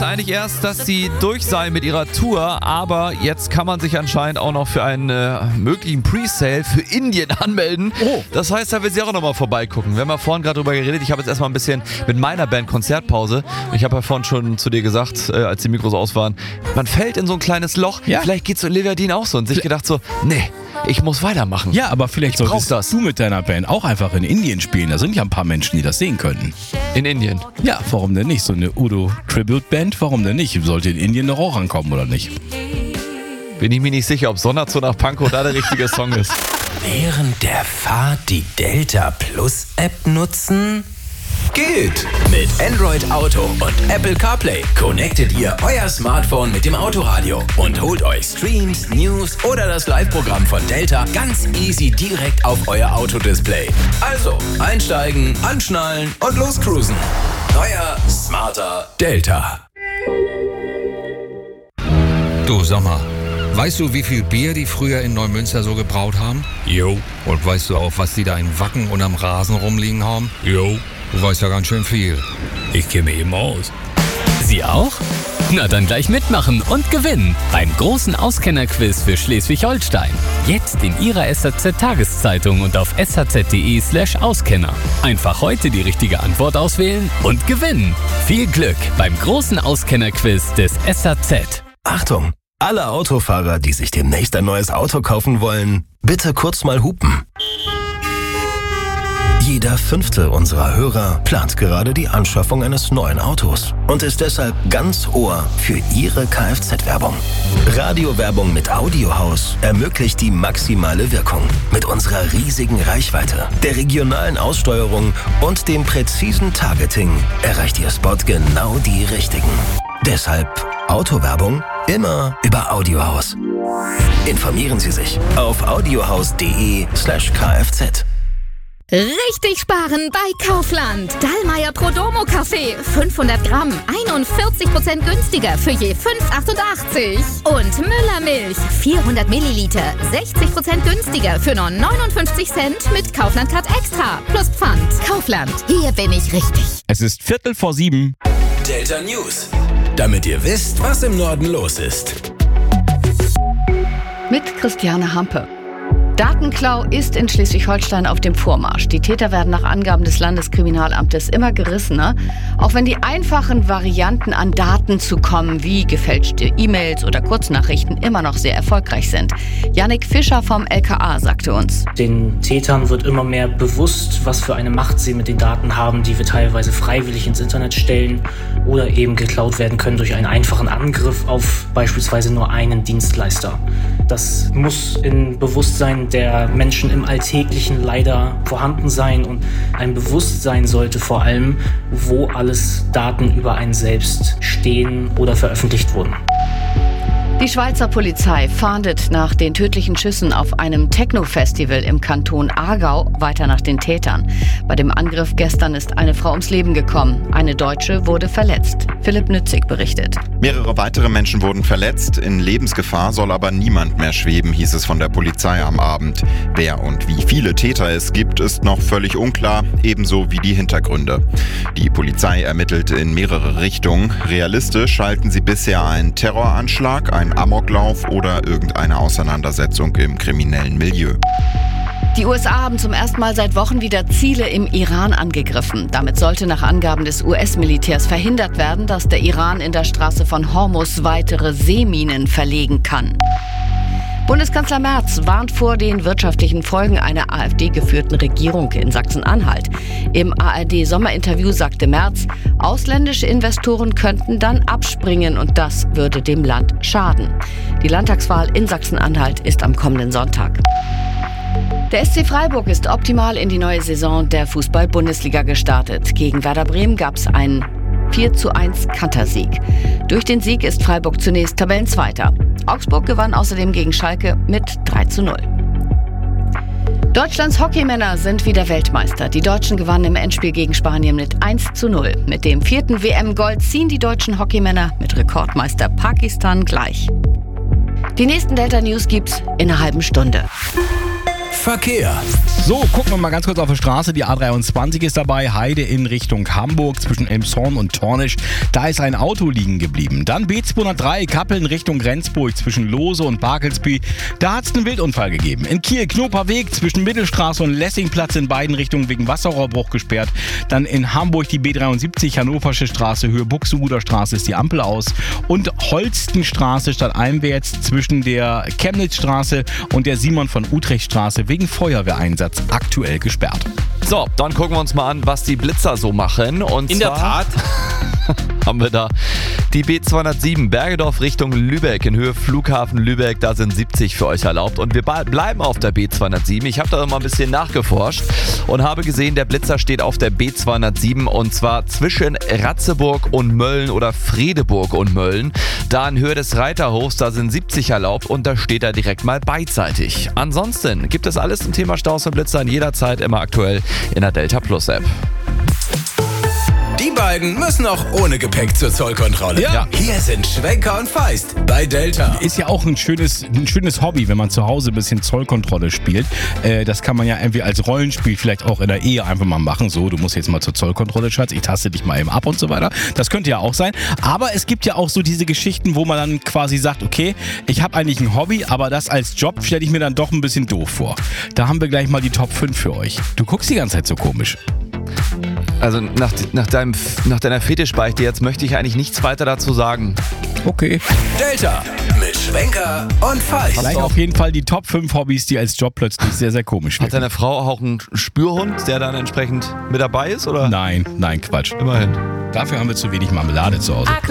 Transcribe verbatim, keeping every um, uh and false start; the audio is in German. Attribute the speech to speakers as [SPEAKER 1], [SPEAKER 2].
[SPEAKER 1] es eigentlich erst, dass sie durch seien mit ihrer Tour, aber jetzt kann man sich anscheinend auch noch für einen äh, möglichen Presale für Indien anmelden.
[SPEAKER 2] Oh.
[SPEAKER 1] Das heißt, da will sie auch nochmal vorbeigucken. Wir haben ja vorhin gerade drüber geredet, ich habe jetzt erstmal ein bisschen mit meiner Band Konzertpause. Ich habe ja vorhin schon zu dir gesagt, äh, als die Mikros aus waren, man fällt in so ein kleines Loch.
[SPEAKER 2] Ja.
[SPEAKER 1] Vielleicht geht es Olivia Dean auch so und sich gedacht so, nee, ich muss weitermachen.
[SPEAKER 2] Ja, aber vielleicht
[SPEAKER 1] Ich brauch
[SPEAKER 2] solltest
[SPEAKER 1] das.
[SPEAKER 2] du mit deiner Band auch einfach in Indien spielen. Da sind ja ein paar Menschen, die das sehen könnten.
[SPEAKER 1] In Indien.
[SPEAKER 2] Ja, warum denn nicht? So eine Udo-Tribute-Band, warum denn nicht? Sollte in Indien doch auch ankommen, oder nicht?
[SPEAKER 1] Bin ich mir nicht sicher, ob Sonderzone nach Pankow da der richtige Song ist.
[SPEAKER 3] Während der Fahrt die Delta Plus App nutzen? Geht! Mit Android Auto und Apple CarPlay connectet ihr euer Smartphone mit dem Autoradio und holt euch Streams, News oder das Live-Programm von Delta ganz easy direkt auf euer Autodisplay. Also, einsteigen, anschnallen und loscruisen. Neuer, smarter Delta.
[SPEAKER 4] Du, sag mal, weißt du, wie viel Bier die früher in Neumünster so gebraut haben?
[SPEAKER 2] Jo.
[SPEAKER 4] Und weißt du auch, was die da in Wacken und am Rasen rumliegen haben?
[SPEAKER 2] Jo.
[SPEAKER 4] Du weißt ja ganz schön viel.
[SPEAKER 2] Ich kenne mich immer aus.
[SPEAKER 5] Sie auch? Na dann gleich mitmachen und gewinnen beim großen Auskennerquiz für Schleswig-Holstein. Jetzt in Ihrer S H Z-Tageszeitung und auf s h z punkt d e slash Auskenner. Einfach heute die richtige Antwort auswählen und gewinnen. Viel Glück beim großen Auskennerquiz des S H Z.
[SPEAKER 6] Achtung! Alle Autofahrer, die sich demnächst ein neues Auto kaufen wollen, bitte kurz mal hupen. Jeder fünfte unserer Hörer plant gerade die Anschaffung eines neuen Autos und ist deshalb ganz Ohr für Ihre Kfz-Werbung. Radiowerbung mit Audiohaus ermöglicht die maximale Wirkung. Mit unserer riesigen Reichweite, der regionalen Aussteuerung und dem präzisen Targeting erreicht Ihr Spot genau die Richtigen. Deshalb Autowerbung immer über Audiohaus. Informieren Sie sich auf audiohaus punkt de slash kfz.
[SPEAKER 7] Richtig sparen bei Kaufland. Dallmayr Prodomo Kaffee. fünfhundert Gramm. einundvierzig Prozent günstiger für je fünf Euro achtundachtzig. Und Müller Milch. vierhundert Milliliter. sechzig Prozent günstiger für nur neunundfünfzig Cent mit Kaufland Card Extra. Plus Pfand. Kaufland. Hier bin ich richtig.
[SPEAKER 2] Es ist Viertel vor sieben.
[SPEAKER 3] Delta News. Damit ihr wisst, was im Norden los ist.
[SPEAKER 8] Mit Christiane Hampe. Datenklau ist in Schleswig-Holstein auf dem Vormarsch. Die Täter werden nach Angaben des Landeskriminalamtes immer gerissener. Auch wenn die einfachen Varianten an Daten zu kommen, wie gefälschte E-Mails oder Kurznachrichten, immer noch sehr erfolgreich sind. Jannik Fischer vom L K A sagte uns:
[SPEAKER 9] Den Tätern wird immer mehr bewusst, was für eine Macht sie mit den Daten haben, die wir teilweise freiwillig ins Internet stellen oder eben geklaut werden können durch einen einfachen Angriff auf beispielsweise nur einen Dienstleister. Das muss im Bewusstsein der Menschen im Alltäglichen leider vorhanden sein und ein Bewusstsein sollte vor allem, wo alles Daten über einen selbst stehen oder veröffentlicht wurden.
[SPEAKER 8] Die Schweizer Polizei fahndet nach den tödlichen Schüssen auf einem Techno-Festival im Kanton Aargau weiter nach den Tätern. Bei dem Angriff gestern ist eine Frau ums Leben gekommen. Eine Deutsche wurde verletzt. Philipp Nützig berichtet.
[SPEAKER 10] Mehrere weitere Menschen wurden verletzt. In Lebensgefahr soll aber niemand mehr schweben, hieß es von der Polizei am Abend. Wer und wie viele Täter es gibt, ist noch völlig unklar, ebenso wie die Hintergründe. Die Polizei ermittelt in mehrere Richtungen. Realistisch halten sie bisher einen Terroranschlag, ein Amoklauf oder irgendeine Auseinandersetzung im kriminellen Milieu.
[SPEAKER 8] Die U S A haben zum ersten Mal seit Wochen wieder Ziele im Iran angegriffen. Damit sollte nach Angaben des U S-Militärs verhindert werden, dass der Iran in der Straße von Hormuz weitere Seeminen verlegen kann. Bundeskanzler Merz warnt vor den wirtschaftlichen Folgen einer AfD-geführten Regierung in Sachsen-Anhalt. Im A R D-Sommerinterview sagte Merz, ausländische Investoren könnten dann abspringen und das würde dem Land schaden. Die Landtagswahl in Sachsen-Anhalt ist am kommenden Sonntag. Der S C Freiburg ist optimal in die neue Saison der Fußball-Bundesliga gestartet. Gegen Werder Bremen gab es einen vier zu eins Kantersieg. Durch den Sieg ist Freiburg zunächst Tabellenzweiter. Augsburg gewann außerdem gegen Schalke mit drei zu null. Deutschlands Hockeymänner sind wieder Weltmeister. Die Deutschen gewannen im Endspiel gegen Spanien mit eins zu null. Mit dem vierten W M-Gold ziehen die deutschen Hockeymänner mit Rekordmeister Pakistan gleich. Die nächsten Delta News gibt's in einer halben Stunde.
[SPEAKER 3] Verkehr.
[SPEAKER 2] So, gucken wir mal ganz kurz auf die Straße. Die A dreiundzwanzig ist dabei. Heide in Richtung Hamburg zwischen Elmshorn und Tornisch. Da ist ein Auto liegen geblieben. Dann B zweihundertdrei Kappeln Richtung Rendsburg zwischen Lose und Barkelsby. Da hat es einen Wildunfall gegeben. In Kiel Knoperweg zwischen Mittelstraße und Lessingplatz in beiden Richtungen wegen Wasserrohrbruch gesperrt. Dann in Hamburg die B dreiundsiebzig Hannoversche Straße, Höhe Buxtehuder Straße ist die Ampel aus. Und Holstenstraße stadteinwärts zwischen der Chemnitzstraße und der Simon von Utrecht Straße wegen Feuerwehreinsatz aktuell gesperrt.
[SPEAKER 1] So, dann gucken wir uns mal an, was die Blitzer so machen. Und
[SPEAKER 11] In
[SPEAKER 1] zwar
[SPEAKER 11] der Tat.
[SPEAKER 1] haben wir da die B zweihundertsieben Bergedorf Richtung Lübeck in Höhe Flughafen Lübeck. Da sind siebzig für euch erlaubt. Und wir bleiben auf der B zweihundertsieben. Ich habe da mal ein bisschen nachgeforscht und habe gesehen, der Blitzer steht auf der B zweihundertsieben und zwar zwischen Ratzeburg und Mölln oder Fredeburg und Mölln. Da in Höhe des Reiterhofs, da sind siebzig erlaubt und da steht er direkt mal beidseitig. Ansonsten gibt es alles zum Thema Staus und Blitzern jederzeit immer aktuell in der Delta Plus App.
[SPEAKER 3] Die beiden müssen auch ohne Gepäck zur Zollkontrolle.
[SPEAKER 2] Ja.
[SPEAKER 3] Hier sind Schwenker und Feist bei Delta.
[SPEAKER 2] Ist ja auch ein schönes, ein schönes Hobby, wenn man zu Hause ein bisschen Zollkontrolle spielt. Äh, das kann man ja irgendwie als Rollenspiel vielleicht auch in der Ehe einfach mal machen. So, du musst jetzt mal zur Zollkontrolle, Schatz, ich taste dich mal eben ab und so weiter. Das könnte ja auch sein. Aber es gibt ja auch so diese Geschichten, wo man dann quasi sagt, okay, ich habe eigentlich ein Hobby, aber das als Job stelle ich mir dann doch ein bisschen doof vor. Da haben wir gleich mal die Top fünf für euch. Du guckst die ganze Zeit so komisch.
[SPEAKER 1] Also nach, nach, deinem, nach deiner Fetischbeichte jetzt möchte ich eigentlich nichts weiter dazu sagen.
[SPEAKER 2] Okay.
[SPEAKER 3] Delta mit Schwenker und Feist.
[SPEAKER 2] Vielleicht auf jeden Fall die Top fünf Hobbys, die als Job plötzlich sehr, sehr komisch
[SPEAKER 1] Hat
[SPEAKER 2] wirken.
[SPEAKER 1] deine Frau auch einen Spürhund, der dann entsprechend mit dabei ist? Oder?
[SPEAKER 2] Nein, nein, Quatsch.
[SPEAKER 1] Immerhin.
[SPEAKER 2] Dafür haben wir zu wenig Marmelade zu Hause.